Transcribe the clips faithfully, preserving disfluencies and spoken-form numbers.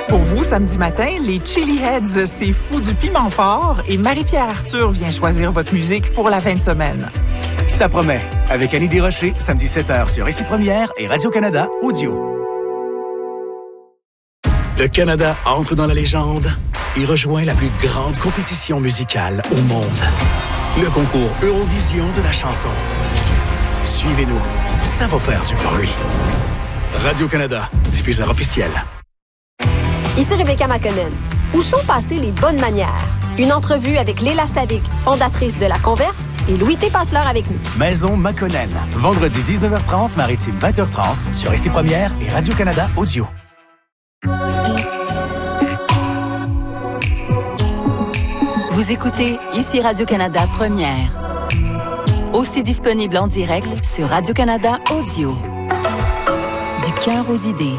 Pour vous, samedi matin, les Chili Heads, c'est fou du piment fort et Marie-Pierre Arthur vient choisir votre musique pour la fin de semaine. Ça promet. Avec Annie Desrochers, samedi sept heures sur Ici Première et Radio-Canada Audio. Le Canada entre dans la légende et rejoint la plus grande compétition musicale au monde. Le concours Eurovision de la chanson. Suivez-nous, ça va faire du bruit. Radio-Canada, diffuseur officiel. Ici Rebecca McConnell. Où sont passées les bonnes manières? Une entrevue avec Léla Savic, fondatrice de La Converse, et Louis T. Passeleur avec nous. Maison McConnell, vendredi dix-neuf heures trente, maritime vingt heures trente, sur Ici Première et Radio-Canada Audio. Vous écoutez Ici Radio-Canada Première. Aussi disponible en direct sur Radio-Canada Audio. Du cœur aux idées.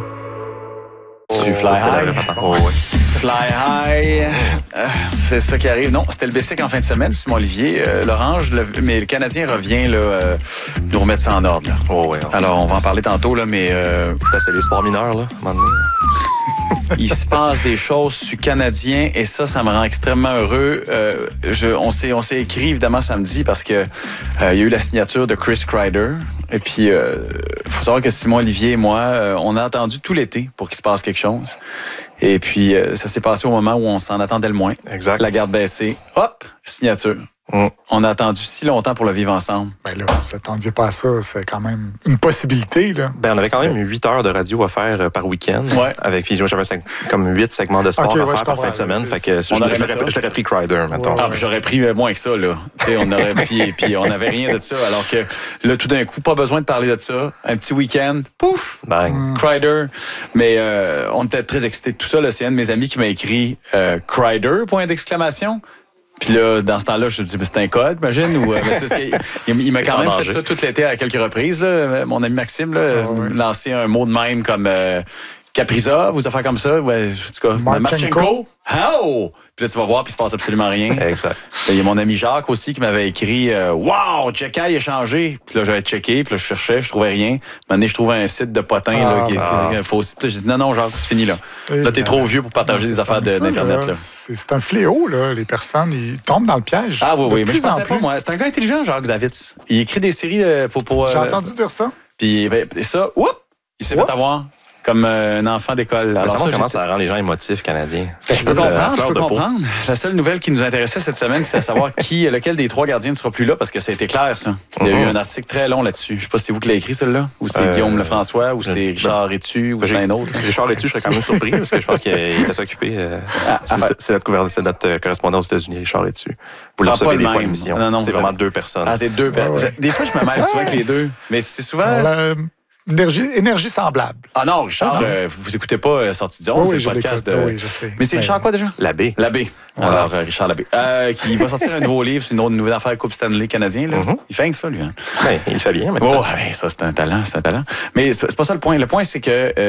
Tu fly high. Oh, ouais. Fly high. Euh, c'est ça qui arrive. Non, c'était le Bessic en fin de semaine, Simon Olivier. Euh, L'Orange, le, mais le Canadien revient là, euh, nous remettre ça en ordre. Là. Oh, ouais, Alors, on va en parler tantôt, là, mais... Euh, c'est assez les sports mineurs, là, maintenant. Il se passe des choses sur Canadien et ça, ça me rend extrêmement heureux. Euh, je, on s'est on s'est écrit évidemment samedi parce que euh, il y a eu la signature de Chris Kreider. Et puis, il euh, faut savoir que Simon Olivier et moi, euh, on a attendu tout l'été pour qu'il se passe quelque chose. Et puis, euh, ça s'est passé au moment où on s'en attendait le moins. Exact. La garde baissée. Hop, signature. Mm. On a attendu si longtemps pour le vivre ensemble. Ben là, vous attendiez pas à ça. C'est quand même une possibilité, là. Ben, on avait quand même huit heures de radio à faire euh, par week-end. Ouais. Avec, puis j'avais cinq, comme huit segments de sport okay, à ouais, faire par fin de semaine. Fait que je l'aurais pris Kreider, mettons. Ah, j'aurais pris moins que ça, là. T'sais, on aurait pris, puis on n'avait rien de ça. Alors que là, tout d'un coup, pas besoin de parler de ça. Un petit week-end, pouf! Bang! Mm. Kreider. Mais euh, on était très excités de tout ça. Là. C'est un de mes amis qui m'a écrit euh, Kreider, point d'exclamation. Puis là, dans ce temps-là, je me dis, c'est un code, imagine. Ou, euh, c'est ce qu'il, il, il m'a quand même fait ça tout l'été à quelques reprises. Là. Mon ami Maxime, là, oh, ouais. lancé un mot de même comme euh, Kaprizov, ou des affaires comme ça. Ouais, en tout cas, Marchenko. Oh! Puis là, tu vas voir, puis il se passe absolument rien. Exact. Il y a mon ami Jacques aussi qui m'avait écrit euh, Wow, Jekai a changé. Puis là, j'avais checké, puis là, je cherchais, je trouvais rien. Maintenant, je trouvais un site de potin, ah, là, qui, ah. qui est un faux site. Puis là, j'ai dit non, non, Jacques, c'est fini, là. Et là, t'es euh, trop vieux pour partager des affaires de, ça, d'Internet, là. là. C'est, c'est un fléau, là. Les personnes, ils tombent dans le piège. Ah, oui, oui, mais je pensais pas, moi. C'est un gars intelligent, Jacques Davids. Il écrit des séries pour. pour j'ai euh, entendu dire ça. Puis, ben, et ça, oups, il s'est oups. fait avoir. Comme euh, un enfant d'école. Alors, ça, comment ça rend les gens émotifs canadiens? Ben, je peux comprendre, je peux comprendre. La seule nouvelle qui nous intéressait cette semaine, c'était de savoir qui, lequel des trois gardiens ne sera plus là, parce que ça a été clair, ça. Il y a mm-hmm. eu un article très long là-dessus. Je sais pas si c'est vous qui l'avez écrit, celui-là, ou c'est euh, Guillaume Lefrançois, ou c'est Richard Rétu, ou ben, c'est un autre. Là. Richard Rétu, je serais quand même surpris, parce que je pense qu'il était s'occupé. Euh, ah, c'est, ah, c'est, notre gouverneur, c'est notre correspondant aux États-Unis, Richard Rétu. Vous le ah, recevez des fois à l'émission. Non, non, c'est vraiment deux personnes. Ah, c'est deux personnes. Des fois, je me mêle souvent avec les deux, mais c'est souvent... Énergie, énergie semblable. Ah non, Richard, ah, euh, vous écoutez pas euh, Sortie d'onde, oui, c'est le podcast de... Oui, je sais. Mais c'est Richard quoi déjà? Labbé. Labbé. Voilà. Alors, euh, Richard Labbé. Euh, qui va sortir un nouveau livre, c'est une, une nouvelle affaire Coupe Stanley canadien. Là. Mm-hmm. Il fait que ça, lui. Hein? Ben, il le fait bien. Oh, ouais, ça, c'est un talent, c'est un talent. Mais c'est, c'est pas ça le point. Le point, c'est que... Euh,